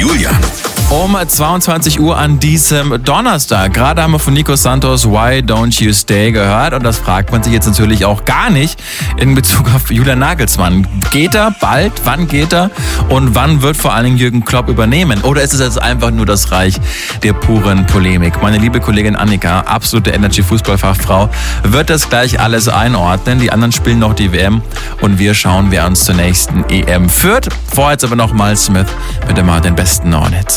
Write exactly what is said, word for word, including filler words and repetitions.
Julian. Um zweiundzwanzig Uhr an diesem Donnerstag. Gerade haben wir von Nico Santos Why Don't You Stay gehört und das fragt man sich jetzt natürlich auch gar nicht in Bezug auf Julian Nagelsmann. Geht er bald? Wann geht er? Und wann wird vor allen Dingen Jürgen Klopp übernehmen? Oder ist es jetzt einfach nur das Reich der puren Polemik? Meine liebe Kollegin Annika, absolute Energy-Fußballfachfrau, wird das gleich alles einordnen. Die anderen spielen noch die W M und wir schauen, wer uns zur nächsten E M führt. Vorher jetzt aber nochmal Smith mit dem den besten Hornets.